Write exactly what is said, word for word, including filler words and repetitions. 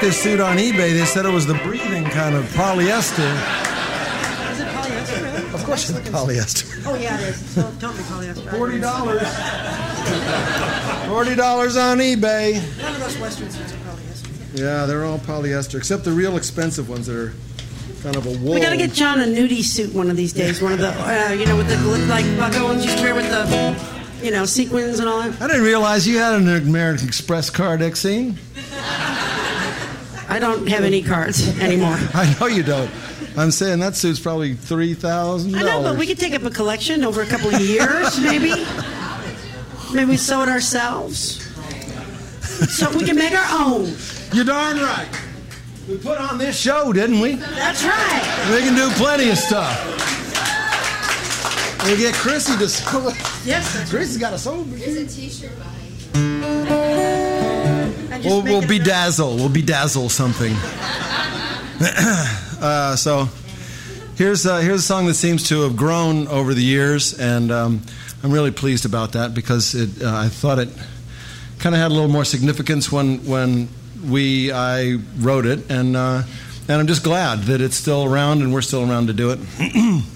this suit on eBay. They said it was the breathing kind of polyester. Is it polyester? Really? Of course it's polyester. Oh, yeah, it is. It's totally polyester. Forty dollars. Forty dollars on eBay. None of those Western suits are polyester. Yeah, they're all polyester, except the real expensive ones that are kind of a wool. We got to get John a nudie suit one of these days. One of the, uh, you know, with the like bucket ones you used to wear with the, you know, sequins and all that. I didn't realize you had an American Express card, Exene. I don't have any cards anymore. I know you don't. I'm saying that suit's probably three thousand dollars. I know, but we could take up a collection over a couple of years, maybe. Maybe we sew it ourselves. So we can make our own. You're darn right. We put on this show, didn't we? That's right. We can do plenty of stuff. We get Chrissy to sew it. Yes, that's Chrissy's got a sewing There's machine. a t-shirt buying. We'll, we'll bedazzle. We'll bedazzle something. uh, so here's uh, here's a song that seems to have grown over the years, and um, I'm really pleased about that because it, uh, I thought it kind of had a little more significance when when we I wrote it, and uh, and I'm just glad that it's still around and we're still around to do it.